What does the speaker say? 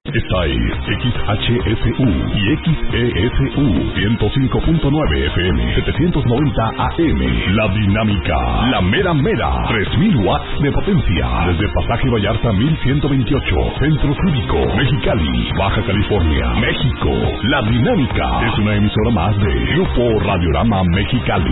Esta es XHSU y XESU 105.9 FM, 790 AM. La Dinámica, la mera mera, 3000 watts de potencia. Desde Pasaje Vallarta 1128, Centro Cívico, Mexicali, Baja California, México. La Dinámica es una emisora más de Grupo Radiorama Mexicali.